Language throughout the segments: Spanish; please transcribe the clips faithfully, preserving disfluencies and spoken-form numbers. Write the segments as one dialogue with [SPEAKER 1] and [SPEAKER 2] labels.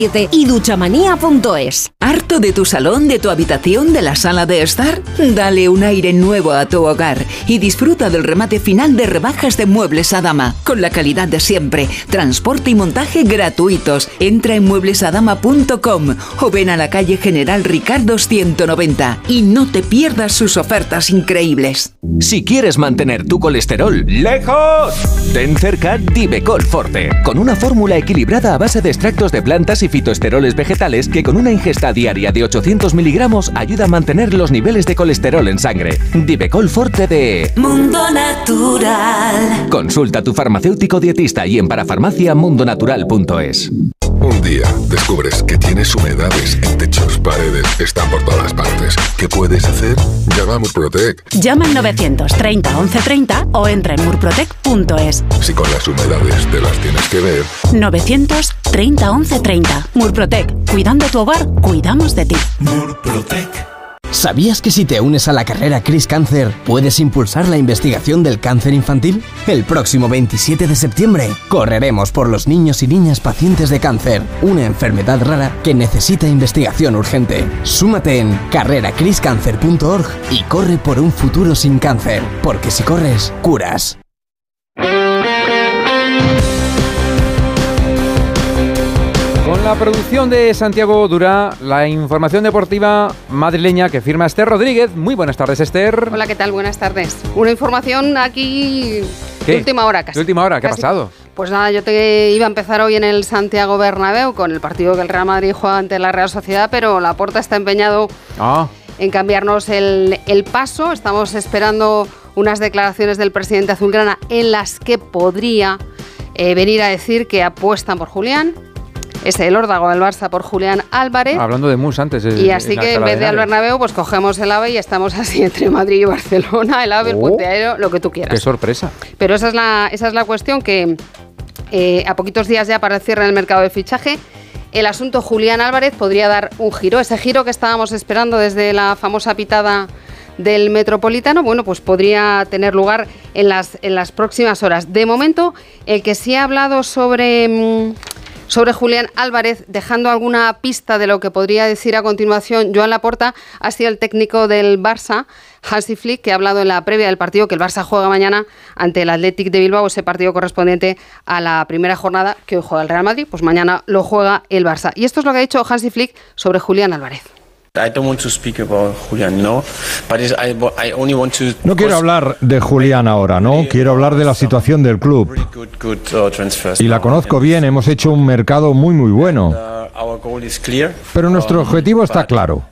[SPEAKER 1] y duchamanía punto es.
[SPEAKER 2] ¿Harto de tu salón, de tu habitación, de la sala de estar? Dale un aire nuevo a tu hogar y disfruta del remate final de rebajas de Muebles Adama, con la calidad de siempre, transporte y montaje gratuitos. Entra en muebles adama punto com o ven a la calle General Ricardo ciento noventa y no te pierdas sus ofertas increíbles.
[SPEAKER 3] Si quieres mantener tu colesterol lejos, ten cerca Divecol Forte, con una fórmula equilibrada a base de extractos de plantas y fitoesteroles vegetales que con una ingesta diaria de ochocientos miligramos ayuda a mantener los niveles de colesterol en sangre. Divecol Forte de
[SPEAKER 1] Mundo Natural.
[SPEAKER 3] Consulta a tu farmacéutico dietista y en parafarmacia mundo natural punto es.
[SPEAKER 4] Un día descubres que tienes humedades en techos, paredes, están por todas partes. ¿Qué puedes hacer? Llama a Murprotec.
[SPEAKER 5] Llama al novecientos treinta once treinta o entra en murprotec punto es.
[SPEAKER 4] Si con las humedades te las tienes que ver.
[SPEAKER 5] novecientos treinta once treinta. Murprotec. Cuidando tu hogar, cuidamos de ti.
[SPEAKER 6] Murprotec. ¿Sabías que si te unes a la carrera Cris Cáncer puedes impulsar la investigación del cáncer infantil? El próximo veintisiete de septiembre correremos por los niños y niñas pacientes de cáncer, una enfermedad rara que necesita investigación urgente. Súmate en carrera cris cáncer punto org y corre por un futuro sin cáncer, porque si corres, curas.
[SPEAKER 7] Con la producción de Santiago Durá, la información deportiva madrileña que firma Esther Rodríguez. Muy buenas tardes, Esther.
[SPEAKER 8] Hola, ¿qué tal? Buenas tardes. Una información aquí
[SPEAKER 7] ¿Qué?
[SPEAKER 8] de última hora casi.
[SPEAKER 7] ¿De última hora? ¿Qué
[SPEAKER 8] casi.
[SPEAKER 7] ha pasado?
[SPEAKER 8] Pues nada, yo te iba a empezar hoy en el Santiago Bernabéu con el partido que el Real Madrid juega ante la Real Sociedad, pero Laporta está empeñado
[SPEAKER 7] Ah.
[SPEAKER 8] en cambiarnos el, el paso. Estamos esperando unas declaraciones del presidente azulgrana en las que podría eh, venir a decir que apuestan por Julián. Es el órdago del Barça por Julián Álvarez.
[SPEAKER 7] Hablando de Mus antes.
[SPEAKER 8] Y así que en vez de al Bernabéu, pues cogemos el AVE y estamos así entre Madrid y Barcelona, el AVE, el
[SPEAKER 7] Oh,
[SPEAKER 8] Puente Aéreo, lo que tú quieras.
[SPEAKER 7] ¡Qué sorpresa!
[SPEAKER 8] Pero esa es la, esa es la cuestión, que eh, a poquitos días ya para el cierre del mercado de fichaje, el asunto Julián Álvarez podría dar un giro. Ese giro que estábamos esperando desde la famosa pitada del Metropolitano, bueno, pues podría tener lugar en las, en las próximas horas. De momento, el que sí ha hablado sobre... Mmm, Sobre Julián Álvarez, dejando alguna pista de lo que podría decir a continuación Joan Laporta, ha sido el técnico del Barça, Hansi Flick, que ha hablado en la previa del partido que el Barça juega mañana ante el Athletic de Bilbao, ese partido correspondiente a la primera jornada que hoy juega el Real Madrid, pues mañana lo juega el Barça. Y esto es lo que ha dicho Hansi Flick sobre Julián Álvarez.
[SPEAKER 9] No quiero hablar de Julián ahora, ¿no? Quiero hablar de la situación del club. Y la conozco bien, hemos hecho un mercado muy muy bueno. Pero nuestro objetivo está claro.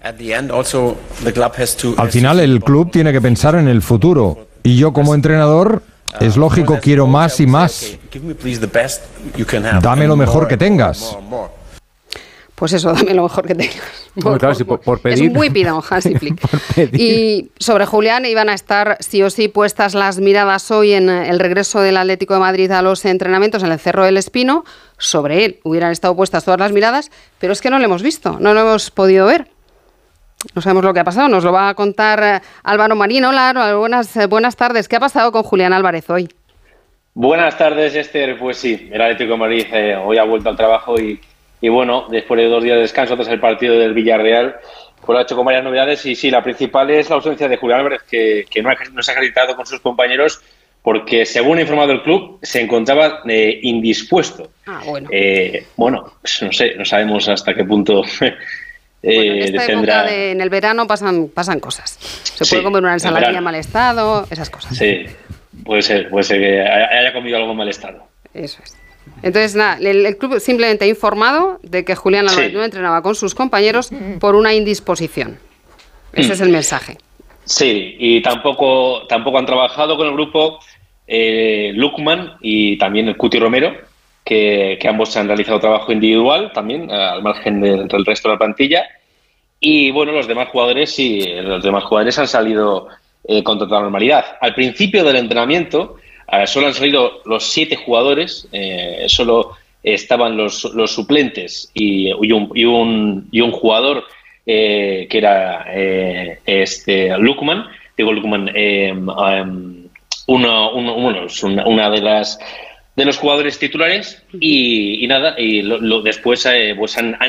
[SPEAKER 9] Al final el club tiene que pensar en el futuro. Y yo como entrenador, es lógico, quiero más y más. Dame lo mejor que tengas.
[SPEAKER 8] Pues eso, dame lo mejor que tengas.
[SPEAKER 7] Bueno, claro, si por, por pedir,
[SPEAKER 8] es muy pidón, Hansi Flick. Y sobre Julián iban a estar sí o sí puestas las miradas hoy en el regreso del Atlético de Madrid a los entrenamientos en el Cerro del Espino. Sobre él hubieran estado puestas todas las miradas, pero es que no lo hemos visto, no lo hemos podido ver. No sabemos lo que ha pasado, nos lo va a contar Álvaro Marín. Hola, Álvaro, buenas, buenas tardes. ¿Qué ha pasado con Julián Álvarez hoy?
[SPEAKER 10] Buenas tardes, Esther. Pues sí, el Atlético de Madrid eh, hoy ha vuelto al trabajo y Y bueno, después de dos días de descanso tras el partido del Villarreal, pues lo ha hecho con varias novedades. Y sí, la principal es la ausencia de Julián Álvarez, que, que no, ha, no se ha acreditado con sus compañeros porque, según ha informado el club, se encontraba eh, indispuesto.
[SPEAKER 8] Ah, bueno.
[SPEAKER 10] Eh, bueno, pues no sé, no sabemos hasta qué punto eh,
[SPEAKER 8] bueno, en esta
[SPEAKER 10] tendrá...
[SPEAKER 8] época de, en el verano pasan, pasan cosas. Se puede
[SPEAKER 10] sí,
[SPEAKER 8] comer una ensaladilla en mal estado, esas cosas.
[SPEAKER 10] Sí, puede ser, puede ser que haya comido algo en mal estado.
[SPEAKER 8] Eso es. Entonces, nada, el, el club simplemente ha informado de que Julián Álvarez sí. no entrenaba con sus compañeros por una indisposición. Ese mm. es el mensaje.
[SPEAKER 10] Sí, y tampoco tampoco han trabajado con el grupo eh, Lukman y también el Cuti Romero, que, que ambos han realizado trabajo individual también, al margen del, del resto de la plantilla. Y bueno, los demás jugadores sí, los demás jugadores han salido eh, con total normalidad. Al principio del entrenamiento, Uh, solo han salido los siete jugadores, eh, solo estaban los, los suplentes y, y, un, y, un, y un jugador eh, que era eh, este Lukman, digo Lukman, eh, um, uno, uno, uno, una, una de las de los jugadores titulares y, y nada, y lo, lo, después eh, pues han, han